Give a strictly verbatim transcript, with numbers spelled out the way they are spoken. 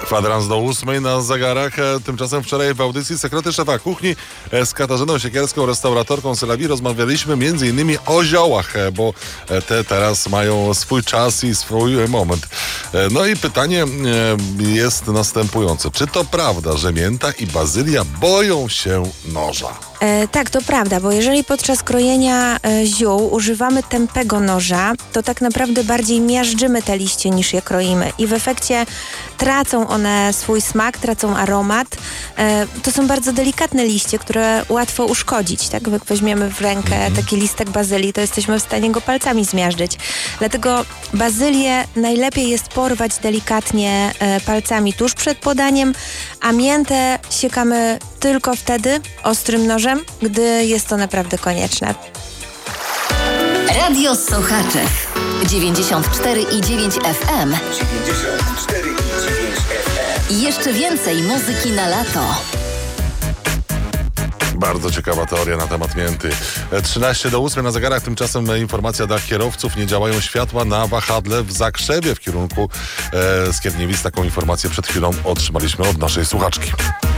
Kwadrans do ósmej na zegarach. Tymczasem wczoraj w audycji Sekrety Szefa Kuchni z Katarzyną Siekierską, restauratorką Sylawi, rozmawialiśmy m.in. o ziołach, bo te teraz mają swój czas i swój moment. No i pytanie jest następujące. Czy to prawda, że mięta i bazylia boją się noża? E, tak, to prawda, bo jeżeli podczas krojenia e, ziół używamy tępego noża, to tak naprawdę bardziej miażdżymy te liście niż je kroimy i w efekcie tracą one swój smak, tracą aromat. E, to są bardzo delikatne liście, które łatwo uszkodzić, tak? Jak weźmiemy w rękę mm. taki listek bazylii, to jesteśmy w stanie go palcami zmiażdżyć. Dlatego bazylię najlepiej jest porwać delikatnie e, palcami tuż przed podaniem, a miętę siekamy tylko wtedy ostrym nożem, gdy jest to naprawdę konieczne. Radio Sochaczew dziewięćdziesiąt cztery i dziewięć F M. dziewięćdziesiąt cztery i dziewięć F M. I jeszcze więcej muzyki na lato. Bardzo ciekawa teoria na temat mięty. trzynaście do ósmej na zegarach, tymczasem informacja dla kierowców. Nie działają światła na wahadle w Zakrzewie w kierunku e, Skierniewic. Taką informację przed chwilą otrzymaliśmy od naszej słuchaczki.